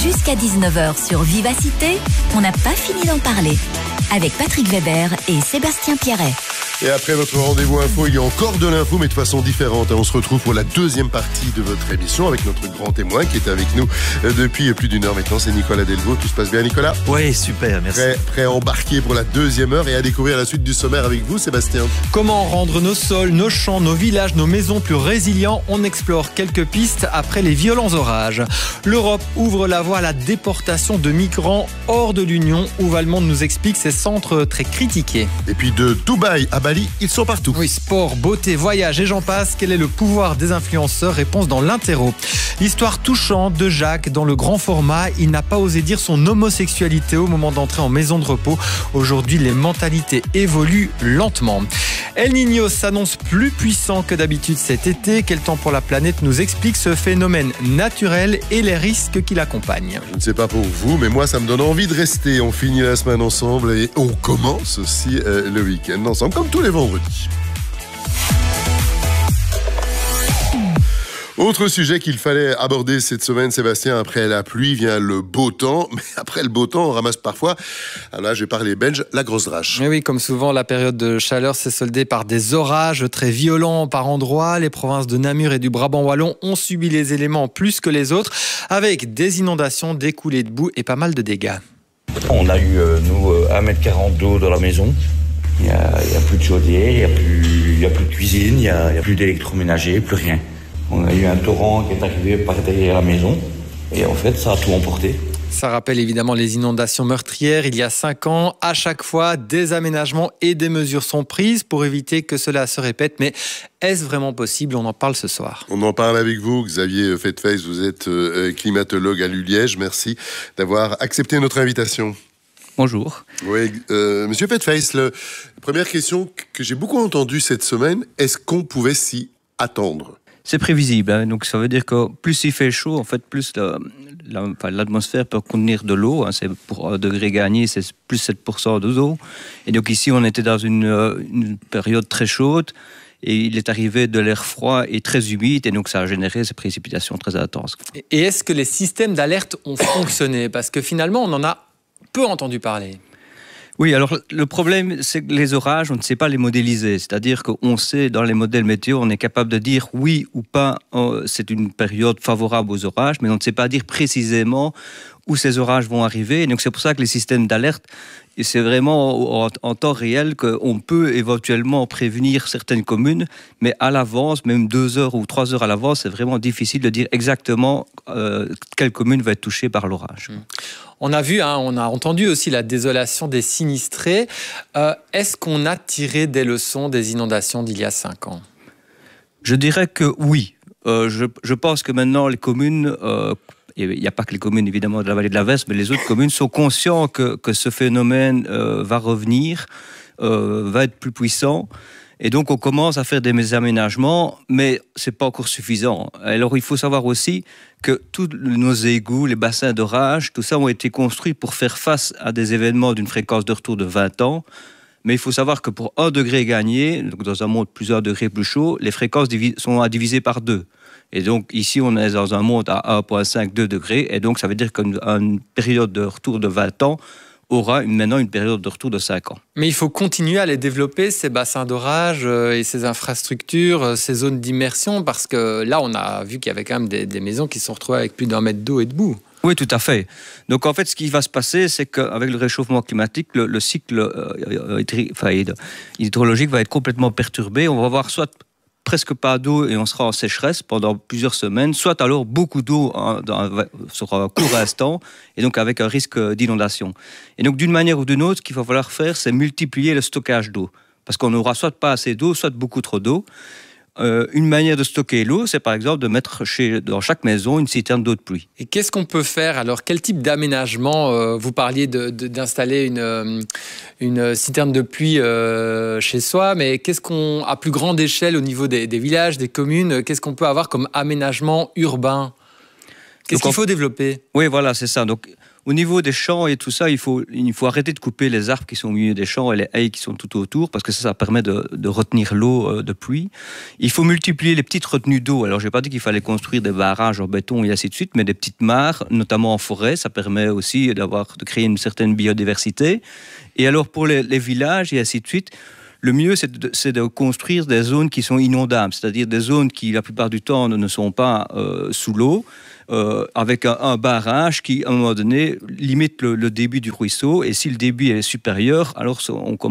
Jusqu'à 19 h sur Vivacité, on n'a pas fini d'en parler. Avec Patrick Weber et Sébastien Pierret. Et après votre rendez-vous info, il y a encore de l'info, mais de façon différente. On se retrouve pour la deuxième partie de votre émission avec notre grand témoin qui est avec nous depuis plus d'une heure maintenant. C'est Nicolas Delvaux. Tout se passe bien, Nicolas? Oui, super, merci. Prêt à embarquer pour la deuxième heure et à découvrir la suite du sommaire avec vous, Sébastien. Comment rendre nos sols, nos champs, nos villages, nos maisons plus résilients? On explore quelques pistes après les violents orages. L'Europe ouvre la voie à la déportation de migrants hors de l'Union. Où Monde nous explique ces centres très critiqués. Et puis de Dubaï à Bali, ils sont partout. Oui, sport, beauté, voyage et j'en passe. Quel est le pouvoir des influenceurs? Réponse dans l'interro. L'histoire touchante de Jacques dans le grand format. Il n'a pas osé dire son homosexualité au moment d'entrer en maison de repos. Aujourd'hui, les mentalités évoluent lentement. El Niño s'annonce plus puissant que d'habitude cet été. Quel temps pour la planète nous explique ce phénomène naturel et les risques qui l'accompagnent. Je ne sais pas pour vous, mais moi, ça me donne envie de rester. On finit la semaine ensemble et on commence aussi le week-end ensemble, comme tous les vendredis. Autre sujet qu'il fallait aborder cette semaine, Sébastien, après la pluie vient le beau temps. Mais après le beau temps, on ramasse parfois, alors là je vais parler belge, la grosse drache. Mais oui, comme souvent, la période de chaleur s'est soldée par des orages très violents par endroits. Les provinces de Namur et du Brabant wallon ont subi les éléments plus que les autres, avec des inondations, des coulées de boue et pas mal de dégâts. On a eu, nous, 1,40 m d'eau dans la maison. Il n'y a plus de chaudière, il n'y a plus de cuisine, il n'y a plus d'électroménager, plus rien. On a eu un torrent qui est arrivé par derrière la maison et en fait, ça a tout emporté. Ça rappelle évidemment les inondations meurtrières il y a 5 ans. À chaque fois, des aménagements et des mesures sont prises pour éviter que cela se répète. Mais est-ce vraiment possible? On en parle ce soir. On en parle avec vous, Xavier Fettefeys. Vous êtes climatologue à l'ULiège. Merci d'avoir accepté notre invitation. Bonjour. Oui, Monsieur Fettefeys, la première question que j'ai beaucoup entendue cette semaine, est-ce qu'on pouvait s'y attendre? C'est prévisible, hein. Donc ça veut dire que plus il fait chaud, en fait, plus l'atmosphère peut contenir de l'eau. Hein. C'est pour 1 degré gagné, c'est plus 7% d'eau. Et donc ici, on était dans une période très chaude. Et il est arrivé de l'air froid et très humide, et donc ça a généré ces précipitations très intenses. Et est-ce que les systèmes d'alerte ont fonctionné? Parce que finalement, on en a peu entendu parler. Oui, alors le problème, c'est que les orages, on ne sait pas les modéliser. C'est-à-dire qu'on sait, dans les modèles météo, on est capable de dire oui ou pas, c'est une période favorable aux orages, mais on ne sait pas dire précisément où ces orages vont arriver. Et donc c'est pour ça que les systèmes d'alerte, c'est vraiment en temps réel qu'on peut éventuellement prévenir certaines communes, mais à l'avance, même 2 heures ou 3 heures à l'avance, c'est vraiment difficile de dire exactement quelle commune va être touchée par l'orage. On a vu, on a entendu aussi la désolation des sinistrés. Est-ce qu'on a tiré des leçons des inondations d'il y a 5 ans? Je dirais que oui. Je pense que maintenant les communes... il n'y a pas que les communes évidemment de la vallée de la Vespe, mais les autres communes sont conscients que ce phénomène va revenir, va être plus puissant. Et donc on commence à faire des aménagements, mais ce n'est pas encore suffisant. Alors il faut savoir aussi que tous nos égouts, les bassins d'orage, tout ça ont été construits pour faire face à des événements d'une fréquence de retour de 20 ans. Mais il faut savoir que pour 1 degré gagné, donc dans un monde plusieurs degrés plus chaud, les fréquences sont à diviser par 2. Et donc ici, on est dans un monde à 1,5, 2 degrés. Et donc ça veut dire qu'une période de retour de 20 ans aura maintenant une période de retour de 5 ans. Mais il faut continuer à les développer, ces bassins d'orage et ces infrastructures, ces zones d'immersion, parce que là, on a vu qu'il y avait quand même des maisons qui se sont retrouvées avec plus d'1 mètre d'eau et de boue. Oui, tout à fait. Donc en fait, ce qui va se passer, c'est qu'avec le réchauffement climatique, le cycle hydrologique va être complètement perturbé. On va avoir soit presque pas d'eau et on sera en sécheresse pendant plusieurs semaines, soit alors beaucoup d'eau sur un court instant, et donc avec un risque d'inondation. Et donc d'une manière ou d'une autre, ce qu'il va falloir faire, c'est multiplier le stockage d'eau. Parce qu'on n'aura soit pas assez d'eau, soit beaucoup trop d'eau. Une manière de stocker l'eau, c'est par exemple de mettre dans chaque maison une citerne d'eau de pluie. Et qu'est-ce qu'on peut faire? Alors, quel type d'aménagement? Vous parliez d'installer une citerne de pluie chez soi, mais qu'est-ce qu'on, à plus grande échelle au niveau des villages, des communes, qu'est-ce qu'on peut avoir comme aménagement urbain? Qu'est-ce qu'il faut développer? Oui, voilà, c'est ça. Donc, Au niveau des champs et tout ça, il faut arrêter de couper les arbres qui sont au milieu des champs et les haies qui sont tout autour, parce que ça permet de retenir l'eau de pluie. Il faut multiplier les petites retenues d'eau. Alors, je n'ai pas dit qu'il fallait construire des barrages en béton et ainsi de suite, mais des petites mares, notamment en forêt, ça permet aussi de créer une certaine biodiversité. Et alors, pour les villages et ainsi de suite, le mieux, c'est de construire des zones qui sont inondables, c'est-à-dire des zones qui, la plupart du temps, ne sont pas sous l'eau, avec un barrage qui, à un moment donné, limite le débit du ruisseau. Et si le débit est supérieur, alors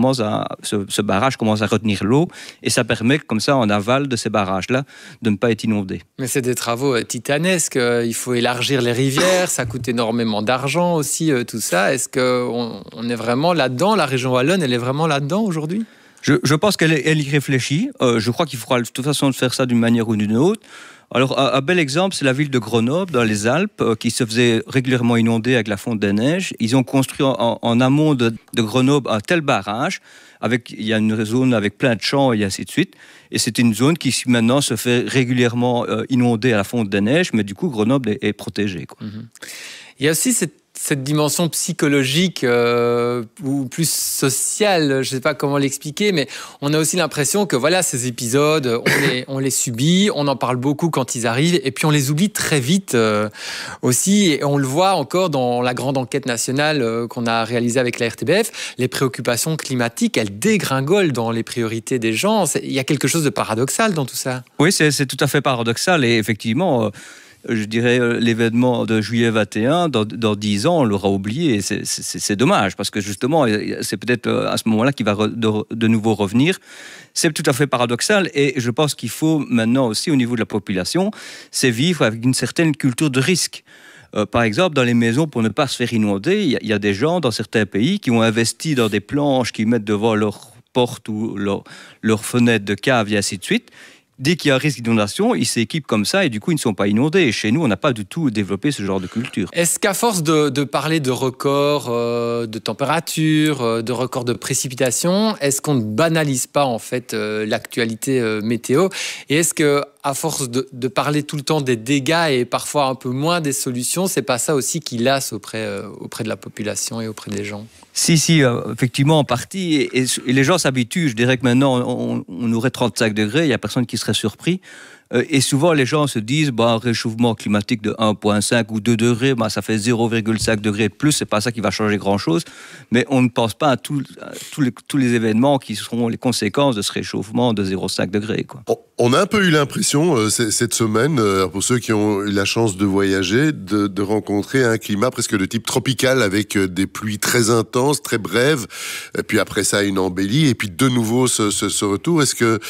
ce barrage commence à retenir l'eau. Et ça permet, comme ça, en aval de ces barrages-là, de ne pas être inondé. Mais c'est des travaux titanesques. Il faut élargir les rivières. Ça coûte énormément d'argent aussi, tout ça. Est-ce qu'on est vraiment là-dedans? La région wallonne, elle est vraiment là-dedans aujourd'hui? Je pense qu'elle y réfléchit. Je crois qu'il faudra de toute façon faire ça d'une manière ou d'une autre. Alors, un bel exemple, c'est la ville de Grenoble, dans les Alpes, qui se faisait régulièrement inonder avec la fonte des neiges. Ils ont construit en amont de Grenoble un tel barrage. Il y a une zone avec plein de champs et ainsi de suite. Et c'est une zone qui maintenant se fait régulièrement inonder à la fonte des neiges, mais du coup, Grenoble est protégée, quoi. Il y a aussi cette dimension psychologique ou plus sociale, je ne sais pas comment l'expliquer, mais on a aussi l'impression que voilà, ces épisodes, on les subit, on en parle beaucoup quand ils arrivent, et puis on les oublie très vite aussi. Et on le voit encore dans la grande enquête nationale qu'on a réalisée avec la RTBF, les préoccupations climatiques, elles dégringolent dans les priorités des gens. Il y a quelque chose de paradoxal dans tout ça. Oui, c'est tout à fait paradoxal, et effectivement... je dirais, l'événement de juillet 21, dans 10 ans, on l'aura oublié. C'est dommage, parce que justement, c'est peut-être à ce moment-là qu'il va de nouveau revenir. C'est tout à fait paradoxal, et je pense qu'il faut maintenant aussi, au niveau de la population, c'est vivre avec une certaine culture de risque. Par exemple, dans les maisons, pour ne pas se faire inonder, il y a des gens dans certains pays qui ont investi dans des planches qu'ils mettent devant leur porte ou leur fenêtre de cave et ainsi de suite. Dès qu'il y a un risque d'inondation, ils s'équipent comme ça et du coup, ils ne sont pas inondés. Et chez nous, on n'a pas du tout développé ce genre de culture. Est-ce qu'à force de parler de records de température, de records de précipitation, est-ce qu'on ne banalise pas en fait l'actualité météo? Et est-ce qu'à force de parler tout le temps des dégâts et parfois un peu moins des solutions, c'est pas ça aussi qui lasse auprès de la population et auprès des gens? Si, effectivement, en partie. Et les gens s'habituent. Je dirais que maintenant, on aurait 35 degrés, il n'y a personne qui serait surpris. Et souvent, les gens se disent, un réchauffement climatique de 1,5 ou 2 degrés, ça fait 0,5 degrés de plus, c'est pas ça qui va changer grand-chose. Mais on ne pense pas à tous les événements qui seront les conséquences de ce réchauffement de 0,5 degrés, quoi. On a un peu eu l'impression, cette semaine, pour ceux qui ont eu la chance de voyager, de rencontrer un climat presque de type tropical, avec des pluies très intenses, très brèves, et puis après ça, une embellie, et puis de nouveau ce retour. Est-ce que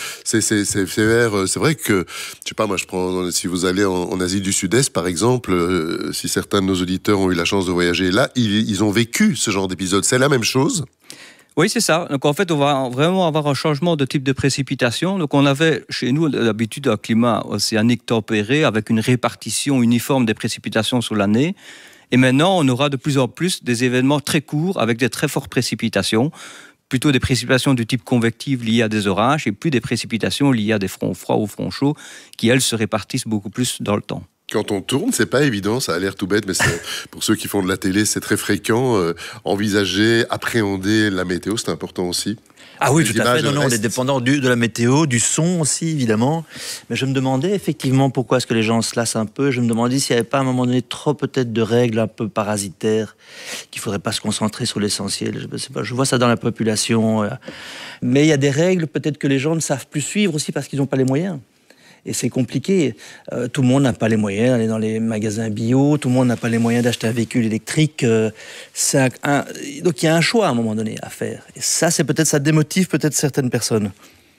c'est vrai que, je sais pas, moi je prends, si vous allez en Asie du Sud-Est, par exemple, si certains de nos auditeurs ont eu la chance de voyager là, ils ont vécu ce genre d'épisode. C'est la même chose? Oui, c'est ça. Donc, en fait, on va vraiment avoir un changement de type de précipitation. Donc, on avait chez nous d'habitude un climat océanique tempéré avec une répartition uniforme des précipitations sur l'année. Et maintenant, on aura de plus en plus des événements très courts avec des très fortes précipitations. Plutôt des précipitations du type convective liées à des orages et plus des précipitations liées à des fronts froids ou fronts chauds qui, elles, se répartissent beaucoup plus dans le temps. Quand on tourne, c'est pas évident, ça a l'air tout bête, mais pour ceux qui font de la télé, c'est très fréquent. Envisager, appréhender la météo, c'est important aussi. Ah oui, tout à fait. Non, on est dépendant de la météo, du son aussi, évidemment. Mais je me demandais effectivement pourquoi est-ce que les gens se lassent un peu. Je me demandais s'il n'y avait pas à un moment donné trop peut-être de règles un peu parasitaires, qu'il ne faudrait pas se concentrer sur l'essentiel. Je sais pas, je vois ça dans la population. Mais il y a des règles peut-être que les gens ne savent plus suivre aussi parce qu'ils n'ont pas les moyens. Et c'est compliqué. Tout le monde n'a pas les moyens d'aller dans les magasins bio, tout le monde n'a pas les moyens d'acheter un véhicule électrique. Donc il y a un choix à un moment donné à faire. Et ça démotive peut-être certaines personnes.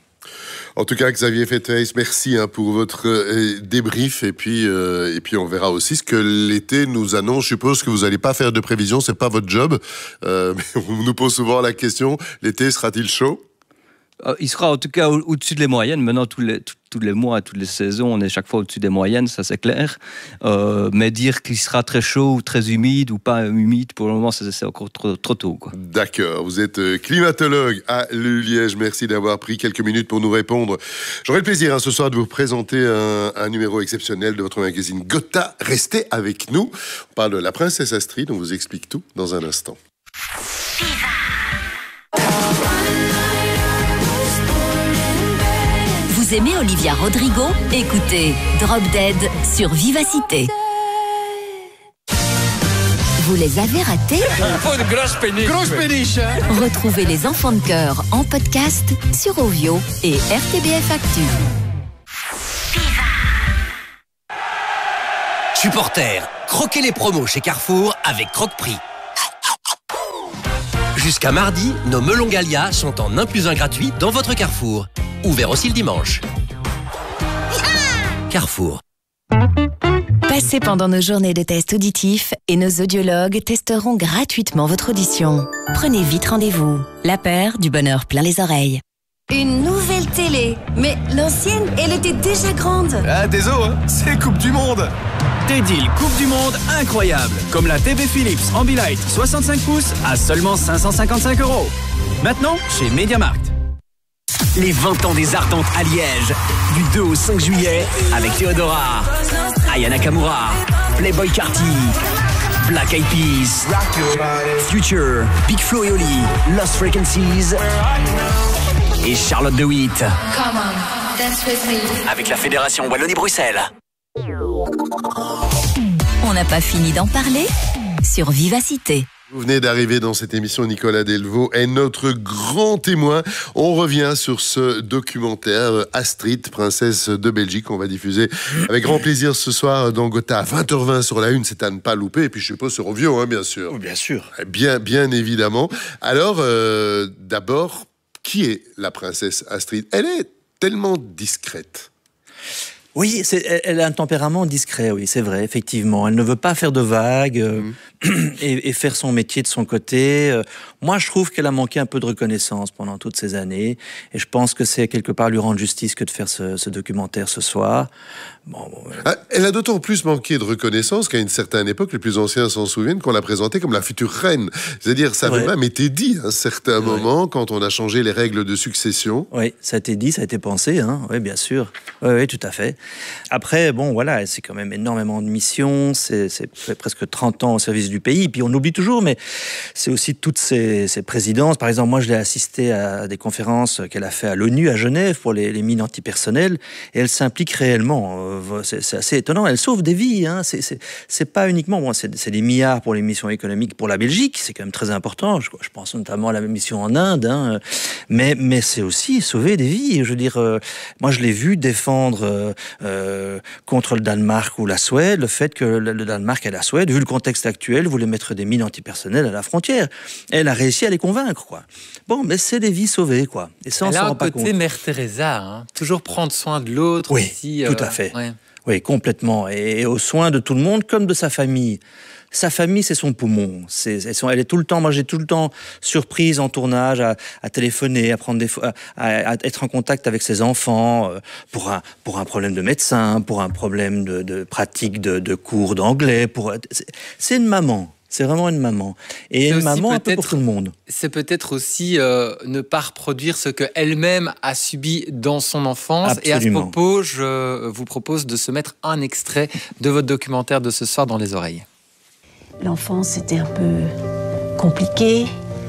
En tout cas, Xavier Fetheis, merci pour votre débrief. Et puis on verra aussi ce que l'été nous annonce. Je suppose que vous n'allez pas faire de prévision, c'est pas votre job. Mais on nous pose souvent la question, l'été sera-t-il chaud ? Il sera en tout cas au-dessus des moyennes. Maintenant, tous les mois, toutes les saisons, on est chaque fois au-dessus des moyennes, ça c'est clair. Mais dire qu'il sera très chaud ou très humide ou pas humide, pour le moment, c'est encore trop tôt, quoi. D'accord, vous êtes climatologue à Liège. Merci d'avoir pris quelques minutes pour nous répondre. J'aurai le plaisir ce soir de vous présenter un numéro exceptionnel de votre magazine Gotha. Restez avec nous. On parle de la princesse Astrid, on vous explique tout dans un instant. Vous aimez Olivia Rodrigo? Écoutez Drop Dead sur Vivacité. Vous les avez ratés? Oh, une grosse péniche. Grosse péniche, hein. Retrouvez les enfants de cœur en podcast sur Ovio et RTBF Actu. Supporters, croquez les promos chez Carrefour avec Croque-Prix. Jusqu'à mardi, nos melons Gallia sont en 1+1 gratuit dans votre Carrefour. Ouvert aussi le dimanche. Carrefour. Passez pendant nos journées de tests auditifs et nos audiologues testeront gratuitement votre audition. Prenez vite rendez-vous. La paire du bonheur plein les oreilles. Une nouvelle télé. Mais l'ancienne, elle était déjà grande. Ah, désolé, hein, c'est Coupe du Monde. Des deals Coupe du Monde incroyables, comme la TV Philips Ambilight 65 pouces à seulement 555 €. Maintenant, chez MediaMarkt. Les 20 ans des Ardentes à Liège, du 2 au 5 juillet, avec Théodora, Aya Nakamura, Playboy Carti, Black Eyed Peas, Future, Big Flo et Oli, Lost Frequencies et Charlotte de Witt. Avec la Fédération Wallonie-Bruxelles. On n'a pas fini d'en parler sur Vivacité. Vous venez d'arriver dans cette émission, Nicolas Delvaux est notre grand témoin. On revient sur ce documentaire Astrid, princesse de Belgique, qu'on va diffuser avec grand plaisir ce soir dans Gotha à 20h20 sur la 1, c'est à ne pas louper. Et puis je suppose sur Ovio, hein, bien sûr. Oui, bien sûr. Bien évidemment. Alors, d'abord, qui est la princesse Astrid? Elle est tellement discrète. Oui, elle a un tempérament discret, oui, c'est vrai, effectivement. Elle ne veut pas faire de vagues et faire son métier de son côté. Moi, je trouve qu'elle a manqué un peu de reconnaissance pendant toutes ces années. Et je pense que c'est quelque part lui rendre justice que de faire ce documentaire ce soir. Elle a d'autant plus manqué de reconnaissance qu'à une certaine époque, les plus anciens s'en souviennent, qu'on l'a présentée comme la future reine. C'est-à-dire, ça avait même été dit à un certain moment, quand on a changé les règles de succession. Oui, ça a été dit, ça a été pensé, hein. Oui, bien sûr. Oui, tout à fait. Après, bon, voilà, c'est quand même énormément de missions, c'est presque 30 ans au service du pays, puis on oublie toujours, mais c'est aussi toutes ces présidences. Par exemple, moi, je l'ai assisté à des conférences qu'elle a fait à l'ONU, à Genève, pour les mines antipersonnelles, et elle s'implique réellement. C'est assez étonnant, elle sauve des vies, hein. C'est pas uniquement, bon, c'est des milliards pour les missions économiques pour la Belgique, c'est quand même très important, je pense notamment à la mission en Inde, hein. Mais c'est aussi sauver des vies. Je veux dire, moi, je l'ai vu défendre contre le Danemark ou la Suède, le fait que le Danemark et la Suède, vu le contexte actuel, voulaient mettre des mines antipersonnelles à la frontière. Elle a réussi à les convaincre, quoi. Bon, mais c'est des vies sauvées, quoi. Et ça, on s'en rend pas compte. Elle a un côté Mère Teresa, hein. Toujours prendre soin de l'autre. Oui, aussi, tout à fait. Ouais. Oui, complètement. Et aux soins de tout le monde, comme de sa famille. Sa famille, c'est son poumon. Elle est tout le temps. Moi, j'ai tout le temps surprise en tournage à téléphoner, à prendre à être en contact avec ses enfants pour un problème de médecin, pour un problème de pratique de cours d'anglais. C'est une maman. C'est vraiment une maman. Et une maman un peu pour tout le monde. C'est peut-être aussi ne pas reproduire ce qu'elle-même a subi dans son enfance. Absolument. Et à ce propos, je vous propose de se mettre un extrait de votre documentaire de ce soir dans les oreilles. L'enfance, c'était un peu compliqué.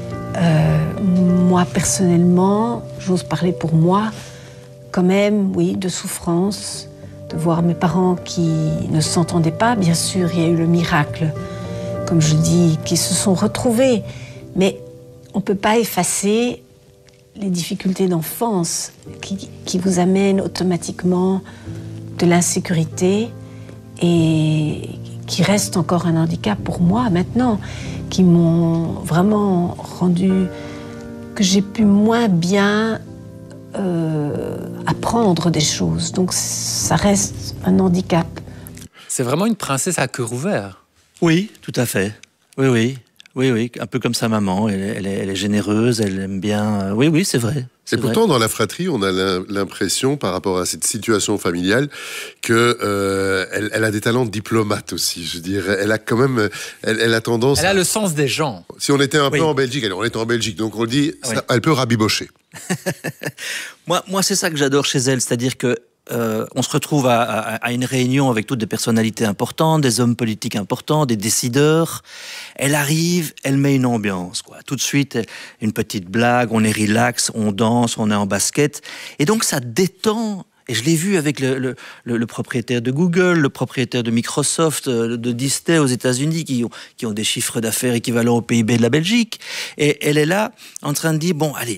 Moi, personnellement, j'ose parler pour moi, quand même, oui, de souffrance, de voir mes parents qui ne s'entendaient pas. Bien sûr, il y a eu le miracle, comme je dis, qui se sont retrouvés. Mais on ne peut pas effacer les difficultés d'enfance qui vous amènent automatiquement de l'insécurité et qui restent encore un handicap pour moi maintenant, qui m'ont vraiment rendu que j'ai pu moins bien apprendre des choses. Donc ça reste un handicap. C'est vraiment une princesse à cœur ouvert. Oui, tout à fait. Oui. Oui, un peu comme sa maman. Elle est généreuse, elle aime bien. Oui, c'est vrai. Et pourtant, dans la fratrie, on a l'impression, par rapport à cette situation familiale, que elle a des talents de diplomate aussi. Je dirais, elle a quand même, elle a tendance. Elle a le sens des gens. Si on était un peu en Belgique, on est en Belgique, donc on dit, elle peut rabibocher. Moi, c'est ça que j'adore chez elle, c'est-à-dire que on se retrouve à une réunion avec toutes des personnalités importantes, des hommes politiques importants, des décideurs. Elle arrive, elle met une ambiance, quoi. Tout de suite, une petite blague, on est relax, on danse, on est en basket. Et donc, ça détend. Et je l'ai vu avec le propriétaire de Google, le propriétaire de Microsoft, de Disney aux États-Unis, qui ont des chiffres d'affaires équivalents au PIB de la Belgique. Et elle est là, en train de dire, bon, allez,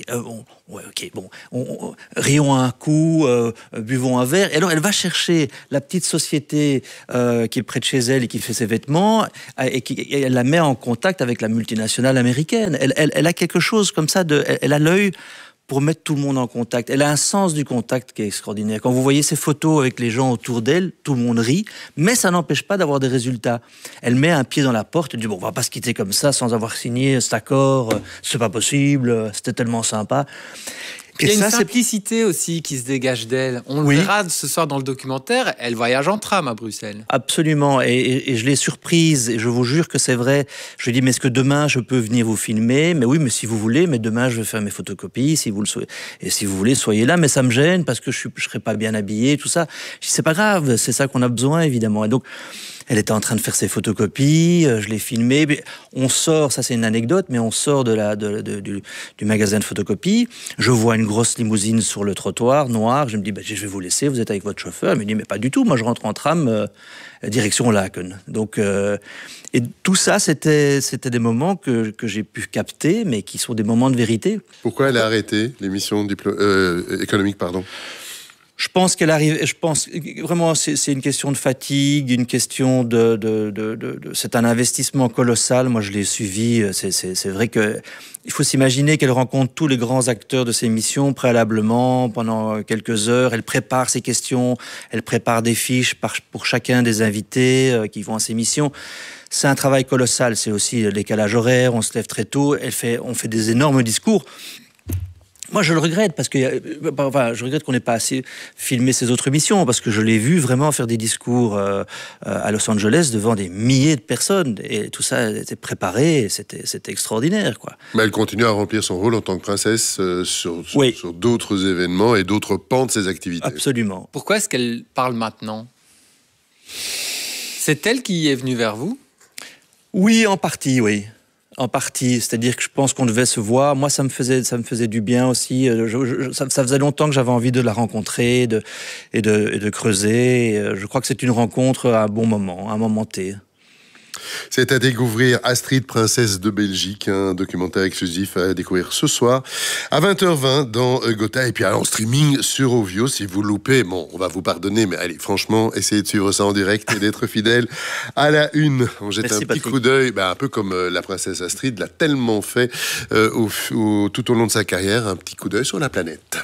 rions un coup, buvons un verre. Et alors, elle va chercher la petite société qui est près de chez elle et qui fait ses vêtements, et elle la met en contact avec la multinationale américaine. Elle a quelque chose comme ça, elle a l'œil pour mettre tout le monde en contact. Elle a un sens du contact qui est extraordinaire. Quand vous voyez ces photos avec les gens autour d'elle, tout le monde rit, mais ça n'empêche pas d'avoir des résultats. Elle met un pied dans la porte et dit, bon, on va pas se quitter comme ça sans avoir signé cet accord, c'est pas possible, c'était tellement sympa. Il y a une simplicité aussi qui se dégage d'elle. On le verra ce soir dans le documentaire, elle voyage en tram à Bruxelles. Absolument, et je l'ai surprise, et je vous jure que c'est vrai. Je lui dis, mais est-ce que demain je peux venir vous filmer? Mais oui, mais si vous voulez, mais demain je vais faire mes photocopies, si vous le souhaitez. Et si vous voulez, soyez là, mais ça me gêne parce que je serai pas bien habillé, tout ça. Je dis, c'est pas grave, c'est ça qu'on a besoin, évidemment. Et donc, elle était en train de faire ses photocopies, je l'ai filmé. On sort, ça c'est une anecdote, mais on sort du magasin de photocopie. Je vois une grosse limousine sur le trottoir, noire. Je me dis, je vais vous laisser, vous êtes avec votre chauffeur. Elle me dit, mais pas du tout, moi je rentre en tram, direction Laken. Donc, et tout ça, c'était des moments que j'ai pu capter, mais qui sont des moments de vérité. Pourquoi elle a arrêté l'émission économique, pardon? Je pense qu'elle arrive. Je pense vraiment, c'est une question de fatigue, une question c'est un investissement colossal. Moi, je l'ai suivi. C'est vrai que il faut s'imaginer qu'elle rencontre tous les grands acteurs de ces émissions préalablement pendant quelques heures. Elle prépare ses questions, elle prépare des fiches pour chacun des invités qui vont à ces émissions. C'est un travail colossal. C'est aussi le décalage horaire. On se lève très tôt. On fait des énormes discours. Moi, je le regrette parce que, je regrette qu'on n'ait pas assez filmé ces autres émissions parce que je l'ai vu vraiment faire des discours à Los Angeles devant des milliers de personnes et tout ça était préparé, et c'était extraordinaire, quoi. Mais elle continue à remplir son rôle en tant que princesse sur d'autres événements et d'autres pans de ses activités. Absolument. Pourquoi est-ce qu'elle parle maintenant? C'est elle qui est venue vers vous? Oui, en partie, oui. En partie, c'est-à-dire que je pense qu'on devait se voir. Moi, ça me faisait du bien aussi. Ça faisait longtemps que j'avais envie de la rencontrer et de creuser. Et je crois que c'est une rencontre à un bon moment, un moment T. C'est à découvrir Astrid, princesse de Belgique, un documentaire exclusif à découvrir ce soir à 20h20 dans Gotha et puis en streaming sur Ovio. Si vous loupez, bon, on va vous pardonner, mais allez, franchement, essayez de suivre ça en direct et d'être fidèle à la une. On jette un petit coup d'œil, un peu comme la princesse Astrid l'a tellement fait tout au long de sa carrière, un petit coup d'œil sur la planète.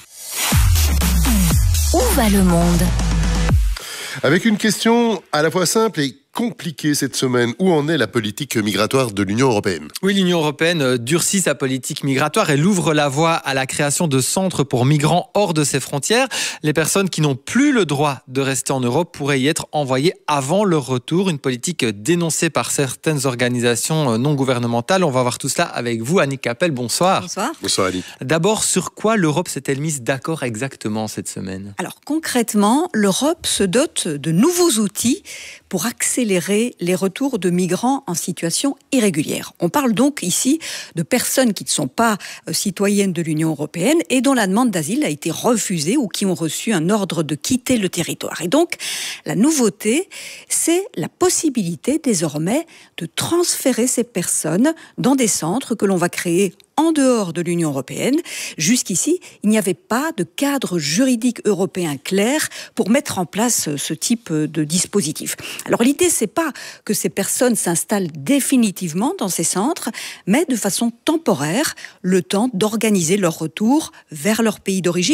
Où va le monde? Avec une question à la fois simple et compliquée cette semaine. Où en est la politique migratoire de l'Union européenne? Oui, l'Union européenne durcit sa politique migratoire. Elle ouvre la voie à la création de centres pour migrants hors de ses frontières. Les personnes qui n'ont plus le droit de rester en Europe pourraient y être envoyées avant leur retour. Une politique dénoncée par certaines organisations non gouvernementales. On va voir tout cela avec vous, Annick Capel. Bonsoir. Bonsoir. Bonsoir, Annick. D'abord, sur quoi l'Europe s'est-elle mise d'accord exactement cette semaine? Alors concrètement, l'Europe se dote de nouveaux outils pour accélérer les retours de migrants en situation irrégulière. On parle donc ici de personnes qui ne sont pas citoyennes de l'Union européenne et dont la demande d'asile a été refusée ou qui ont reçu un ordre de quitter le territoire. Et donc, la nouveauté, c'est la possibilité désormais de transférer ces personnes dans des centres que l'on va créer en dehors de l'Union européenne. Jusqu'ici, il n'y avait pas de cadre juridique européen clair pour mettre en place ce type de dispositif. Alors l'idée, c'est pas que ces personnes s'installent définitivement dans ces centres, mais de façon temporaire, le temps d'organiser leur retour vers leur pays d'origine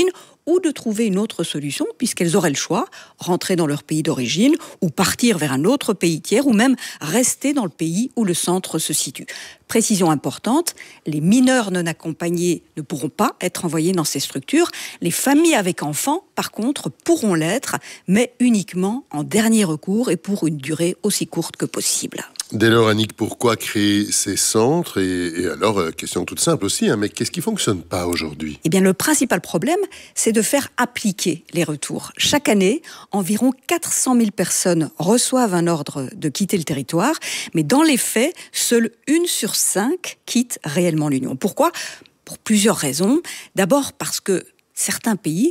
ou de trouver une autre solution, puisqu'elles auraient le choix, rentrer dans leur pays d'origine, ou partir vers un autre pays tiers, ou même rester dans le pays où le centre se situe. Précision importante, les mineurs non accompagnés ne pourront pas être envoyés dans ces structures. Les familles avec enfants, par contre, pourront l'être, mais uniquement en dernier recours et pour une durée aussi courte que possible. Dès lors, Annick, pourquoi créer ces centres ? Et alors, question toute simple aussi, mais qu'est-ce qui ne fonctionne pas aujourd'hui ? Eh bien, le principal problème, c'est de faire appliquer les retours. Chaque année, environ 400 000 personnes reçoivent un ordre de quitter le territoire, mais dans les faits, seule 1 sur 5 quitte réellement l'Union. Pourquoi ? Pour plusieurs raisons. D'abord parce que certains pays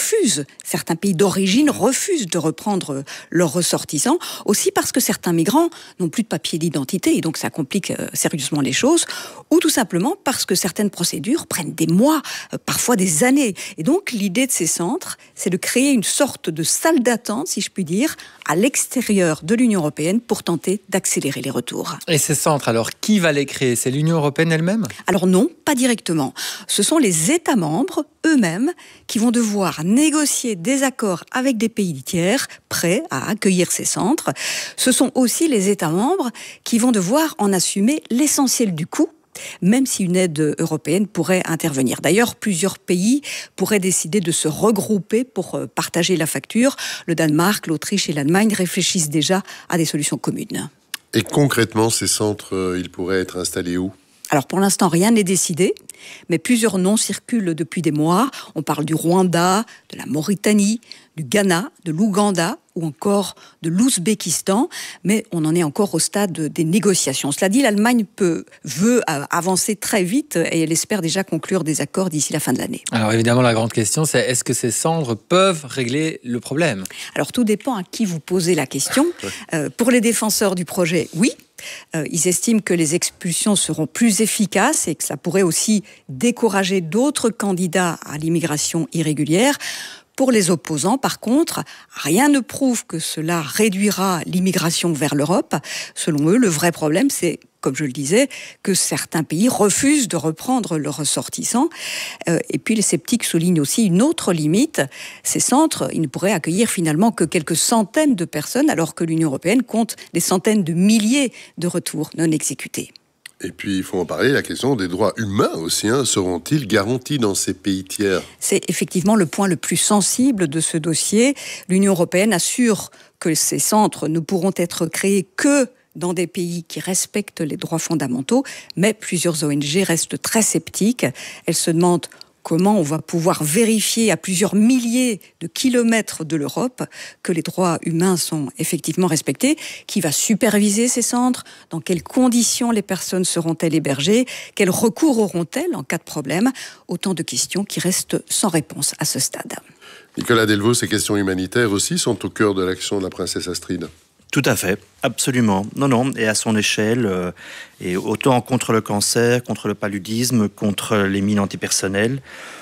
d'origine refusent de reprendre leurs ressortissants, aussi parce que certains migrants n'ont plus de papier d'identité, et donc ça complique sérieusement les choses, ou tout simplement parce que certaines procédures prennent des mois, parfois des années. Et donc l'idée de ces centres, c'est de créer une sorte de salle d'attente, si je puis dire, à l'extérieur de l'Union européenne pour tenter d'accélérer les retours. Et ces centres, alors, qui va les créer ? C'est l'Union européenne elle-même ? Alors non, pas directement. Ce sont les États membres eux-mêmes qui vont devoir négocier des accords avec des pays tiers prêts à accueillir ces centres. Ce sont aussi les États membres qui vont devoir en assumer l'essentiel du coût, même si une aide européenne pourrait intervenir. D'ailleurs, plusieurs pays pourraient décider de se regrouper pour partager la facture. Le Danemark, l'Autriche et l'Allemagne réfléchissent déjà à des solutions communes. Et concrètement, ces centres, ils pourraient être installés où ? Alors pour l'instant, rien n'est décidé, mais plusieurs noms circulent depuis des mois. On parle du Rwanda, de la Mauritanie, du Ghana, de l'Ouganda ou encore de l'Ouzbékistan, mais on en est encore au stade des négociations. Cela dit, l'Allemagne veut avancer très vite et elle espère déjà conclure des accords d'ici la fin de l'année. Alors évidemment, la grande question, c'est est-ce que ces centres peuvent régler le problème ? Alors tout dépend à qui vous posez la question. Pour les défenseurs du projet, oui. Ils estiment que les expulsions seront plus efficaces et que ça pourrait aussi décourager d'autres candidats à l'immigration irrégulière. Pour les opposants, par contre, rien ne prouve que cela réduira l'immigration vers l'Europe. Selon eux, le vrai problème, c'est, comme je le disais, que certains pays refusent de reprendre leurs ressortissants. Et puis les sceptiques soulignent aussi une autre limite. Ces centres, ils ne pourraient accueillir finalement que quelques centaines de personnes, alors que l'Union européenne compte des centaines de milliers de retours non exécutés. Et puis, il faut en parler, la question des droits humains aussi, seront-ils garantis dans ces pays tiers ? C'est effectivement le point le plus sensible de ce dossier. L'Union européenne assure que ces centres ne pourront être créés que dans des pays qui respectent les droits fondamentaux, mais plusieurs ONG restent très sceptiques. Elles se demandent comment on va pouvoir vérifier à plusieurs milliers de kilomètres de l'Europe que les droits humains sont effectivement respectés. Qui va superviser ces centres ? Dans quelles conditions les personnes seront-elles hébergées ? Quels recours auront-elles en cas de problème ? Autant de questions qui restent sans réponse à ce stade. Nicolas Delvaux, ces questions humanitaires aussi sont au cœur de l'action de la princesse Astrid. Tout à fait, absolument. Non, et à son échelle, et autant contre le cancer, contre le paludisme, contre les mines antipersonnelles.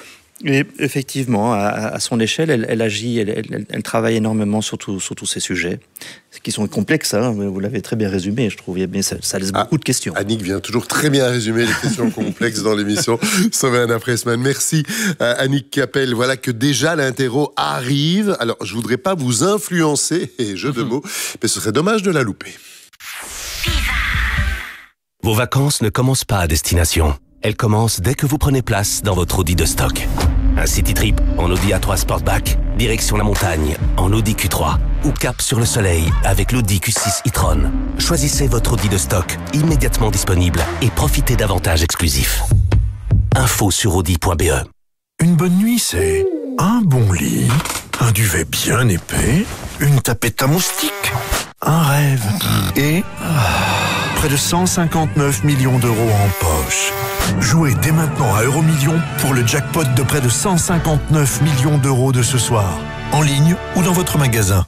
Et effectivement, à son échelle, elle agit, elle travaille énormément sur tous ces sujets, qui sont complexes, vous l'avez très bien résumé, je trouve, mais ça laisse beaucoup de questions. Annick vient toujours très bien résumer les questions complexes dans l'émission Semaine après semaine. Merci Annick Capel. Voilà que déjà l'interro arrive. Alors, je voudrais pas vous influencer, jeu de mots, mais ce serait dommage de la louper. Vos vacances ne commencent pas à destination. Elles commencent dès que vous prenez place dans votre Audi de stock. Un city trip en Audi A3 Sportback, direction la montagne en Audi Q3 ou cap sur le soleil avec l'Audi Q6 e-tron. Choisissez votre Audi de stock immédiatement disponible et profitez d'avantages exclusifs. Info sur audi.be. Une bonne nuit, c'est un bon lit, un duvet bien épais, une tapette à moustiques, un rêve et près de 159 millions d'euros en poche. Jouez dès maintenant à Euromillions pour le jackpot de près de 159 millions d'euros de ce soir. En ligne ou dans votre magasin.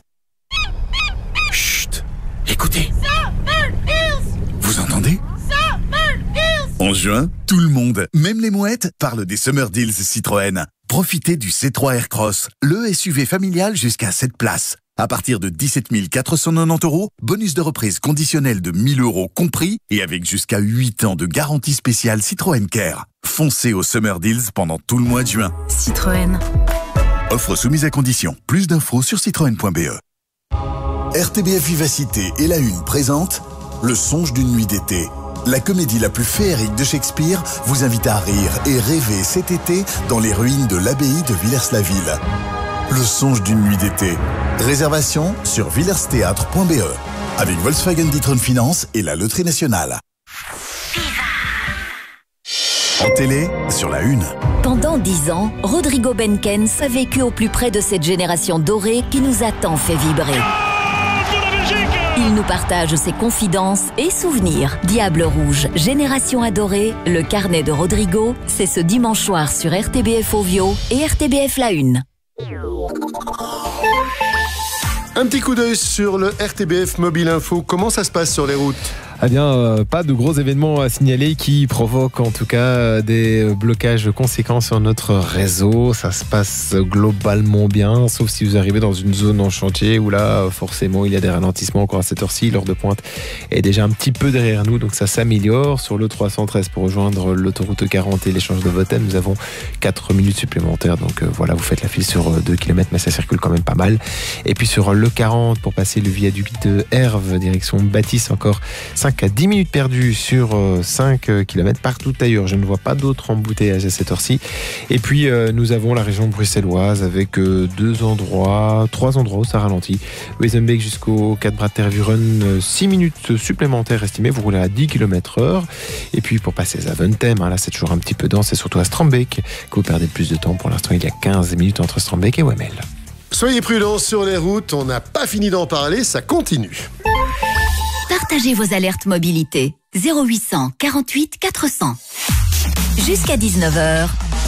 Chut, écoutez. Vous entendez ? 11 juin, tout le monde, même les mouettes, parle des Summer Deals Citroën. Profitez du C3 Aircross, le SUV familial jusqu'à 7 places. À partir de 17 490 €, bonus de reprise conditionnel de 1 000 € compris et avec jusqu'à 8 ans de garantie spéciale Citroën Care. Foncez au Summer Deals pendant tout le mois de juin. Citroën. Offre soumise à condition. Plus d'infos sur citroën.be. RTBF Vivacité et La Une présente Le songe d'une nuit d'été. La comédie la plus féerique de Shakespeare vous invite à rire et rêver cet été dans les ruines de l'abbaye de Villers-la-Ville. Le songe d'une nuit d'été. Réservation sur villersthéâtre.be avec Volkswagen D'Ieteren Finance et la Loterie Nationale. En télé, sur La Une. Pendant 10 ans, Rodrigo Benkens a vécu au plus près de cette génération dorée qui nous a tant fait vibrer. Il nous partage ses confidences et souvenirs. Diable Rouge, Génération Adorée, le carnet de Rodrigo, c'est ce dimanche soir sur RTBF Ovio et RTBF La Une. Un petit coup d'œil sur le RTBF Mobile Info. Comment ça se passe sur les routes ? Eh bien, pas de gros événements à signaler qui provoquent en tout cas des blocages conséquents sur notre réseau. Ça se passe globalement bien, sauf si vous arrivez dans une zone en chantier où là, forcément, il y a des ralentissements encore à cette heure-ci. L'heure de pointe est déjà un petit peu derrière nous, donc ça s'améliore. Sur le 313 pour rejoindre l'autoroute 40 et l'échange de Votem, nous avons 4 minutes supplémentaires. Donc voilà, vous faites la file sur 2 km, mais ça circule quand même pas mal. Et puis sur le 40 pour passer le viaduc de Herve, direction Baptiste, encore 5 à 10 minutes perdues sur 5 km partout ailleurs. Je ne vois pas d'autres embouteillages à cette heure-ci. Et puis nous avons la région bruxelloise avec 3 endroits où ça ralentit. Wezenbeek jusqu'au 4 bras de Tervuren, 6 minutes supplémentaires estimées. Vous roulez à 10 km/h. Et puis pour passer à Zaventem, là c'est toujours un petit peu dense, et surtout à Strombeek que vous perdez le plus de temps. Pour l'instant, il y a 15 minutes entre Strombeek et Wemmel. Soyez prudents sur les routes, on n'a pas fini d'en parler, ça continue. Partagez vos alertes mobilité. 0800 48 400. Jusqu'à 19h,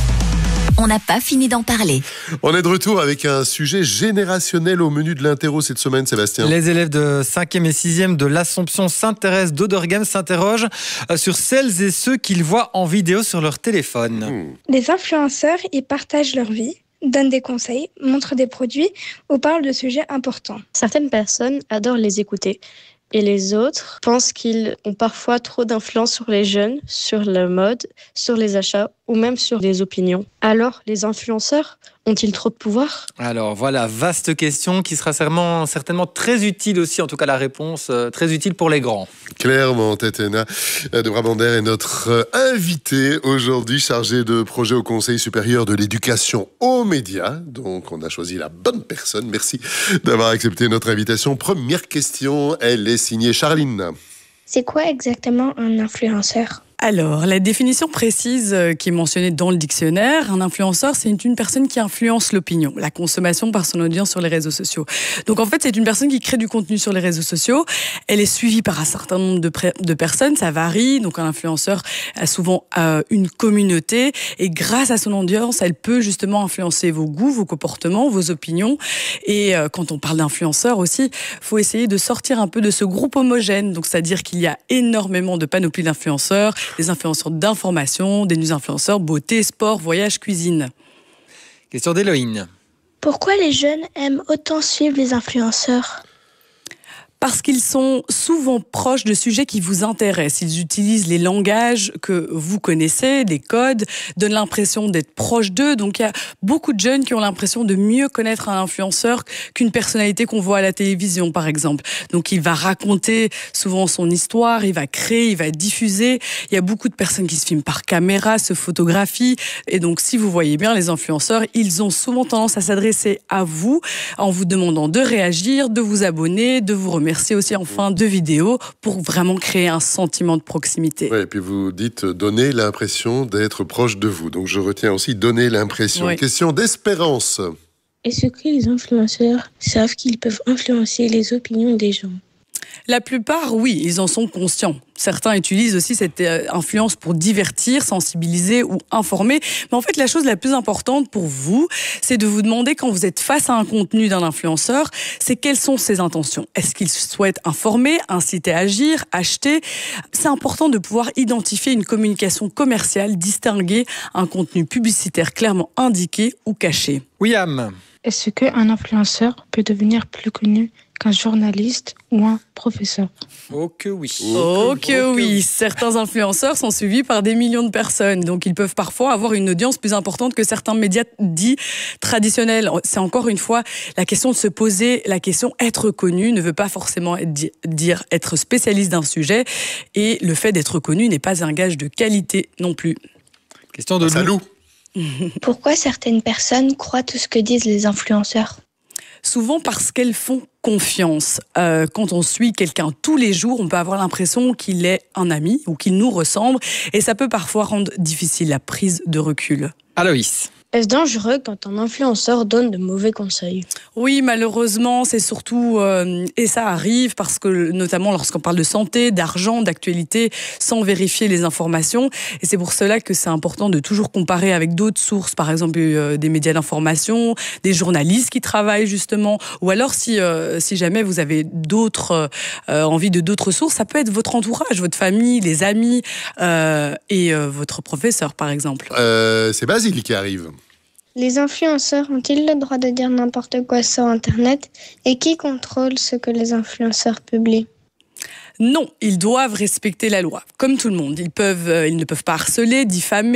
on n'a pas fini d'en parler. On est de retour avec un sujet générationnel au menu de l'interro cette semaine, Sébastien. Les élèves de 5e et 6e de l'Assomption Sainte-Thérèse d'Oderghem s'interrogent sur celles et ceux qu'ils voient en vidéo sur leur téléphone. Les influenceurs, ils partagent leur vie, donnent des conseils, montrent des produits ou parlent de sujets importants. Certaines personnes adorent les écouter et les autres pensent qu'ils ont parfois trop d'influence sur les jeunes, sur la mode, sur les achats ou même sur les opinions. Alors, les influenceurs ont-ils trop de pouvoir ? Alors voilà, vaste question qui sera certainement très utile aussi, en tout cas la réponse, très utile pour les grands. Clairement, Tatiana de Brabander est notre invitée aujourd'hui, chargée de projet au Conseil supérieur de l'éducation aux médias. Donc on a choisi la bonne personne. Merci d'avoir accepté notre invitation. Première question, elle est signée Charline. C'est quoi exactement un influenceur ? Alors, la définition précise qui est mentionnée dans le dictionnaire, un influenceur, c'est une personne qui influence l'opinion, la consommation par son audience sur les réseaux sociaux. Donc en fait, c'est une personne qui crée du contenu sur les réseaux sociaux. Elle est suivie par un certain nombre de personnes, ça varie. Donc un influenceur a souvent une communauté et grâce à son audience, elle peut justement influencer vos goûts, vos comportements, vos opinions. Et quand on parle d'influenceurs aussi, il faut essayer de sortir un peu de ce groupe homogène. Donc c'est-à-dire qu'il y a énormément de panoplies d'influenceurs, des influenceurs d'information, des influenceurs beauté, sport, voyage, cuisine. Question d'Héloïne. Pourquoi les jeunes aiment autant suivre les influenceurs ? Parce qu'ils sont souvent proches de sujets qui vous intéressent. Ils utilisent les langages que vous connaissez, des codes, donnent l'impression d'être proches d'eux. Donc il y a beaucoup de jeunes qui ont l'impression de mieux connaître un influenceur qu'une personnalité qu'on voit à la télévision, par exemple. Donc il va raconter souvent son histoire, il va créer, il va diffuser. Il y a beaucoup de personnes qui se filment par caméra, se photographient. Et donc si vous voyez bien, les influenceurs, ils ont souvent tendance à s'adresser à vous en vous demandant de réagir, de vous abonner, de vous remercier aussi en fin de vidéo pour vraiment créer un sentiment de proximité. Oui, et puis vous dites donner l'impression d'être proche de vous. Donc je retiens aussi donner l'impression. Oui. Question d'Espérance. Est-ce que les influenceurs savent qu'ils peuvent influencer les opinions des gens ? La plupart, oui, ils en sont conscients. Certains utilisent aussi cette influence pour divertir, sensibiliser ou informer. Mais en fait, la chose la plus importante pour vous, c'est de vous demander quand vous êtes face à un contenu d'un influenceur, c'est quelles sont ses intentions. Est-ce qu'il souhaite informer, inciter à agir, acheter ? C'est important de pouvoir identifier une communication commerciale, distinguer un contenu publicitaire clairement indiqué ou caché. William. Est-ce qu'un influenceur peut devenir plus connu qu'un journaliste ou un professeur? Oh que oui. Oui. Certains influenceurs sont suivis par des millions de personnes. Donc, ils peuvent parfois avoir une audience plus importante que certains médias dits traditionnels. C'est encore une fois la question de se poser la question. Être connu ne veut pas forcément dire être spécialiste d'un sujet. Et le fait d'être connu n'est pas un gage de qualité non plus. Question de Lou. Pourquoi certaines personnes croient tout ce que disent les influenceurs? Souvent parce qu'elles font confiance. Quand on suit quelqu'un tous les jours, on peut avoir l'impression qu'il est un ami ou qu'il nous ressemble. Et ça peut parfois rendre difficile la prise de recul. Aloïs. Est-ce dangereux quand un influenceur donne de mauvais conseils? Oui, malheureusement, c'est surtout... et ça arrive parce que, notamment lorsqu'on parle de santé, d'argent, d'actualité, sans vérifier les informations. Et c'est pour cela que c'est important de toujours comparer avec d'autres sources, par exemple des médias d'information, des journalistes qui travaillent justement. Ou alors, si jamais vous avez envie de d'autres sources, ça peut être votre entourage, votre famille, les amis et votre professeur, par exemple. C'est Basile qui arrive. Les influenceurs ont-ils le droit de dire n'importe quoi sur Internet? Et qui contrôle ce que les influenceurs publient? Non, ils doivent respecter la loi, comme tout le monde. Ils ne peuvent pas harceler, diffamer,